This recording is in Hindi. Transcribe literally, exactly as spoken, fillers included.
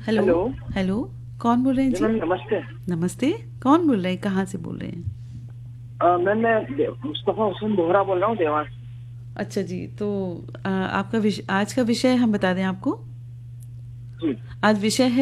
हेलो। हेलो। हेलो। कौन बोल रहे हैं जी जी? मैम नमस्ते। नमस्ते। कौन बोल रहे हैं, कहाँ से बोल रहे हैं? अ, मैम मैं दे- मुस्तफा हुसैन बोहरा बोल रहा हूँ देवास। अच्छा जी, तो आ, आपका विषय, आज का विषय हम बता दें आपको। जी। आज विषय है